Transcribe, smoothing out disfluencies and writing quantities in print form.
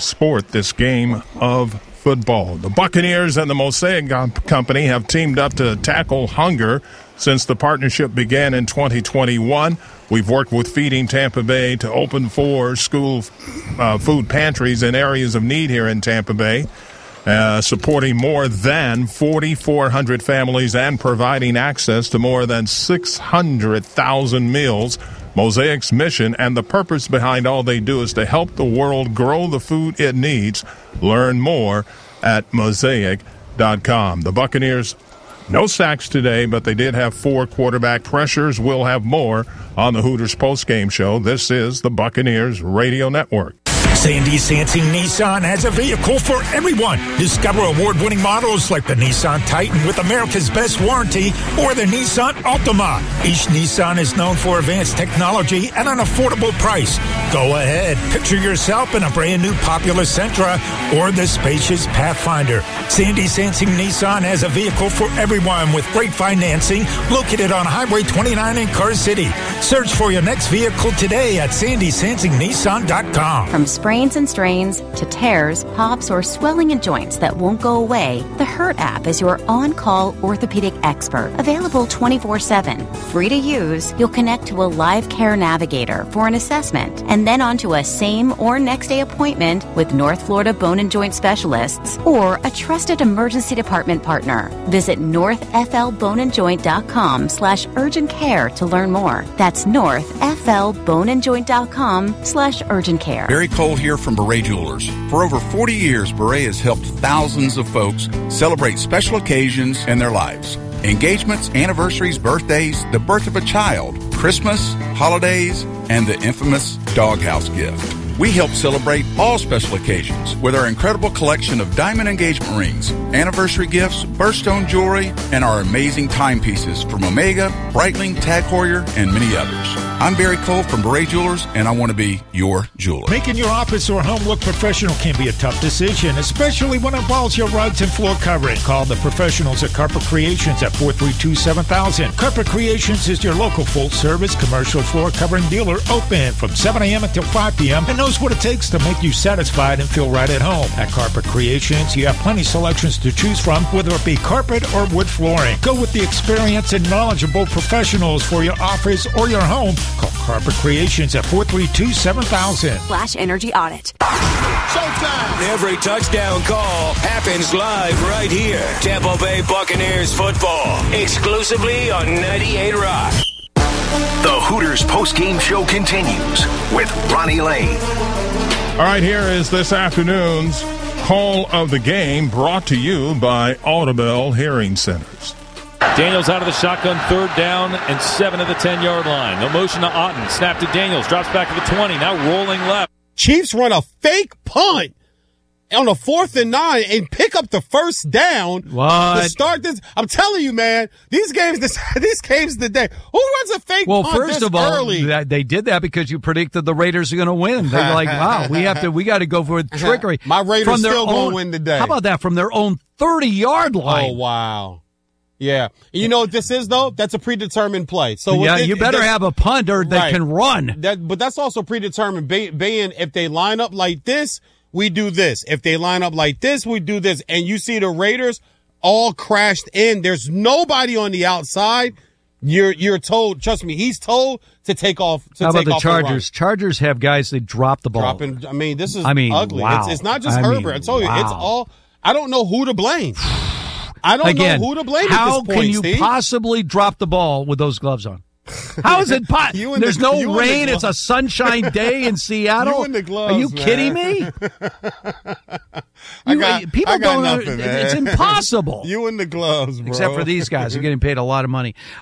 sport, this game of football. The Buccaneers and the Mosaic Company have teamed up to tackle hunger since the partnership began in 2021. We've worked with Feeding Tampa Bay to open 4 school food pantries in areas of need here in Tampa Bay, supporting more than 4,400 families and providing access to more than 600,000 meals. Mosaic's mission and the purpose behind all they do is to help the world grow the food it needs. Learn more at mosaic.com. The Buccaneers, no sacks today, but they did have 4 quarterback pressures. We'll have more on the Hooters postgame show. This is the Buccaneers Radio Network. Sandy Sansing Nissan has a vehicle for everyone. Discover award-winning models like the Nissan Titan with America's best warranty or the Nissan Altima. Each Nissan is known for advanced technology at an affordable price. Go ahead, picture yourself in a brand new popular Sentra or the spacious Pathfinder. Sandy Sansing Nissan has a vehicle for everyone with great financing located on Highway 29 in Car City. Search for your next vehicle today at sandysansingnissan.com. From sprains and strains to tears, pops, or swelling in joints that won't go away, the Hurt app is your on-call orthopedic expert. Available 24/7. Free to use, you'll connect to a live care navigator for an assessment and then onto a same or next day appointment with North Florida Bone and Joint Specialists or a trusted emergency department partner. Visit northflboneandjoint.com/urgent care to learn more. That's northflboneandjoint.com/urgent care. Barry Cole here from Beret Jewelers. For over 40 years, Beret has helped thousands of folks celebrate special occasions in their lives. Engagements, anniversaries, birthdays, the birth of a child, Christmas, holidays, and the infamous doghouse gift. We help celebrate all special occasions with our incredible collection of diamond engagement rings, anniversary gifts, birthstone jewelry, and our amazing timepieces from Omega, Breitling, Tag Heuer, and many others. I'm Barry Cole from Beret Jewelers, and I want to be your jeweler. Making your office or home look professional can be a tough decision, especially when it involves your rugs and floor covering. Call the professionals at Carpet Creations at 432-7000. Carpet Creations is your local full-service commercial floor covering dealer, open from 7 a.m. until 5 p.m. and knows what it takes to make you satisfied and feel right at home. At Carpet Creations, you have plenty selections to choose from, whether it be carpet or wood flooring. Go with the experienced and knowledgeable professionals for your office or your home. Call Carpet Creations at 432-7000. Flash Energy Audit. Showtime! Every touchdown call happens live right here. Tampa Bay Buccaneers football, exclusively on 98 Rock. The Hooters postgame show continues with Ronnie Lane. All right, here is this afternoon's call of the game brought to you by Audubon Hearing Centers. Daniels out of the shotgun, 3rd down and 7 at the 10-yard line. No motion to Otten. Snap to Daniels. Drops back to the 20. Now rolling left. Chiefs run a fake punt on a 4th and 9 and pick up the first down to start this. I'm telling you, man, these games today. Who runs a fake punt first this of all, early? They did that because you predicted the Raiders are going to win. They're like, wow, we got to go for trickery. My Raiders still going to win today. How about that? From their own 30-yard line. Oh, wow. Yeah. You know what this is, though? That's a predetermined play. So yeah, you better have a punter that can run. But that's also predetermined. Being if they line up like this, we do this. If they line up like this, we do this. And you see the Raiders all crashed in. There's nobody on the outside. You're told, trust me, he's told to take off. How about the Chargers? Chargers have guys that drop the ball. This is ugly. Wow. It's not just Herbert. I told you, it's all. I don't know who to blame. I don't know who to blame at this point, How can you Steve. possibly drop the ball with those gloves on? How is it possible? There's no rain. It's a sunshine day in Seattle. You and the gloves, Are you kidding me? I got nothing, man. It's impossible. You and the gloves, bro. Except for these guys who are getting paid a lot of money.